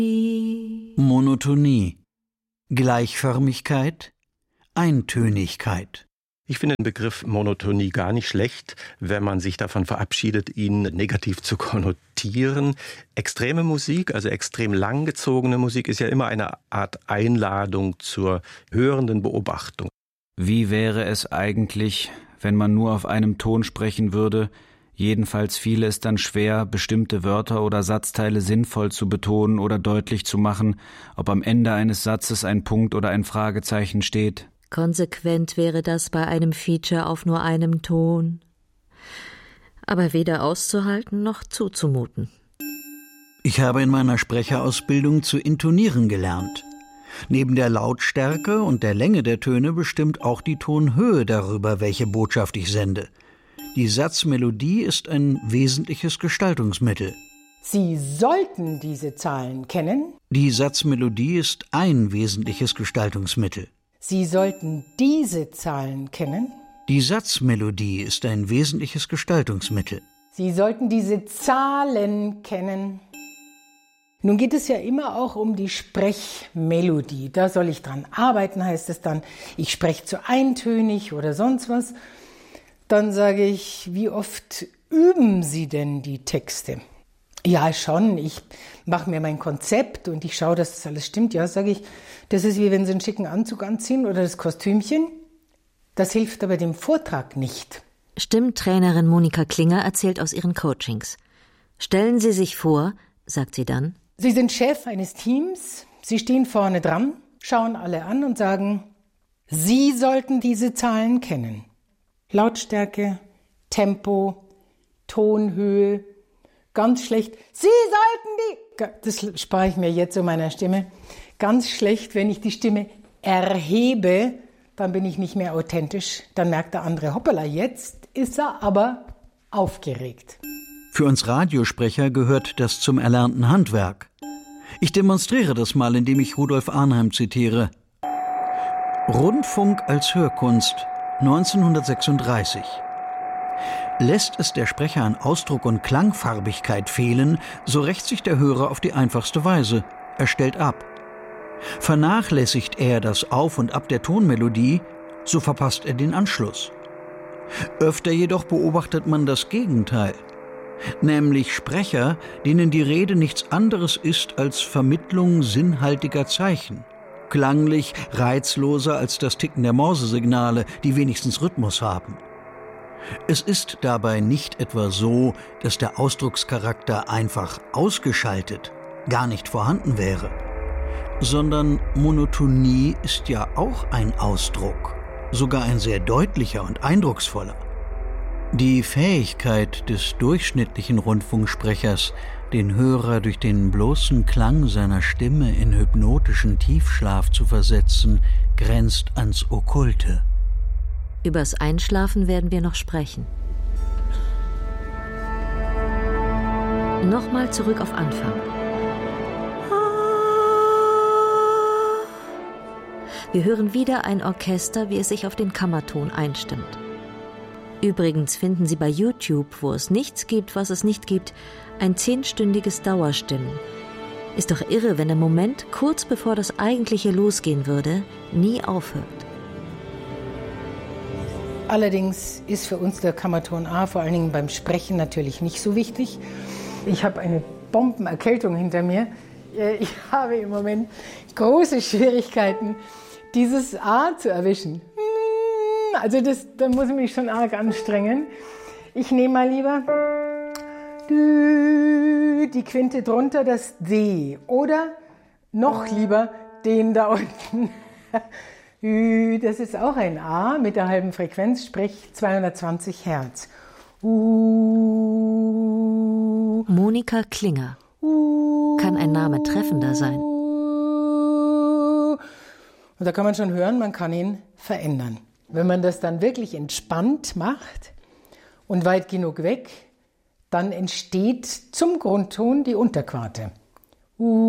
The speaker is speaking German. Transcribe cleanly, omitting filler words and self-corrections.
Monotonie, Gleichförmigkeit, Eintönigkeit. Ich finde den Begriff Monotonie gar nicht schlecht, wenn man sich davon verabschiedet, ihn negativ zu konnotieren. Extreme Musik, also extrem langgezogene Musik, ist ja immer eine Art Einladung zur hörenden Beobachtung. Wie wäre es eigentlich, wenn man nur auf einem Ton sprechen würde? Jedenfalls fiele es dann schwer, bestimmte Wörter oder Satzteile sinnvoll zu betonen oder deutlich zu machen, ob am Ende eines Satzes ein Punkt oder ein Fragezeichen steht. Konsequent wäre das bei einem Feature auf nur einem Ton. Aber weder auszuhalten noch zuzumuten. Ich habe in meiner Sprecherausbildung zu intonieren gelernt. Neben der Lautstärke und der Länge der Töne bestimmt auch die Tonhöhe darüber, welche Botschaft ich sende. Die Satzmelodie ist ein wesentliches Gestaltungsmittel. Sie sollten diese Zahlen kennen. Die Satzmelodie ist ein wesentliches Gestaltungsmittel. Sie sollten diese Zahlen kennen. Die Satzmelodie ist ein wesentliches Gestaltungsmittel. Sie sollten diese Zahlen kennen. Nun geht es ja immer auch um die Sprechmelodie. Da soll ich dran arbeiten, heißt es dann. Ich spreche zu eintönig oder sonst was. Dann sage ich, wie oft üben Sie denn die Texte? Ja, schon. Ich mache mir mein Konzept und ich schaue, dass das alles stimmt. Ja, sage ich, das ist wie wenn Sie einen schicken Anzug anziehen oder das Kostümchen. Das hilft aber dem Vortrag nicht. Stimmtrainerin Monika Klinger erzählt aus ihren Coachings. Stellen Sie sich vor, sagt sie dann, Sie sind Chef eines Teams, Sie stehen vorne dran, schauen alle an und sagen, Sie sollten diese Zahlen kennen. Lautstärke, Tempo, Tonhöhe, ganz schlecht. Sie sollten das spare ich mir jetzt so meiner Stimme, ganz schlecht, wenn ich die Stimme erhebe, dann bin ich nicht mehr authentisch. Dann merkt der andere, hoppala, jetzt ist er aber aufgeregt. Für uns Radiosprecher gehört das zum erlernten Handwerk. Ich demonstriere das mal, indem ich Rudolf Arnheim zitiere. Rundfunk als Hörkunst, 1936. Lässt es der Sprecher an Ausdruck und Klangfarbigkeit fehlen, so rächt sich der Hörer auf die einfachste Weise. Er stellt ab. Vernachlässigt er das Auf und Ab der Tonmelodie, so verpasst er den Anschluss. Öfter jedoch beobachtet man das Gegenteil. Nämlich Sprecher, denen die Rede nichts anderes ist als Vermittlung sinnhaltiger Zeichen. Klanglich reizloser als das Ticken der Morsesignale, die wenigstens Rhythmus haben. Es ist dabei nicht etwa so, dass der Ausdruckscharakter einfach ausgeschaltet, gar nicht vorhanden wäre, sondern Monotonie ist ja auch ein Ausdruck, sogar ein sehr deutlicher und eindrucksvoller. Die Fähigkeit des durchschnittlichen Rundfunksprechers, den Hörer durch den bloßen Klang seiner Stimme in hypnotischen Tiefschlaf zu versetzen, grenzt ans Okkulte. Übers Einschlafen werden wir noch sprechen. Nochmal zurück auf Anfang. Wir hören wieder ein Orchester, wie es sich auf den Kammerton einstimmt. Übrigens finden Sie bei YouTube, wo es nichts gibt, was es nicht gibt, ein 10-stündiges Dauerstimmen. Ist doch irre, wenn der Moment, kurz bevor das Eigentliche losgehen würde, nie aufhört. Allerdings ist für uns der Kammerton A vor allen Dingen beim Sprechen natürlich nicht so wichtig. Ich habe eine Bombenerkältung hinter mir. Ich habe im Moment große Schwierigkeiten, dieses A zu erwischen. Also da muss ich mich schon arg anstrengen. Ich nehme mal lieber die Quinte drunter, das D. Oder noch lieber den da unten. Das ist auch ein A mit der halben Frequenz, sprich 220 Hertz. Monika Klinger. Kann ein Name treffender sein? Und da kann man schon hören, man kann ihn verändern. Wenn man das dann wirklich entspannt macht und weit genug weg, dann entsteht zum Grundton die Unterquarte.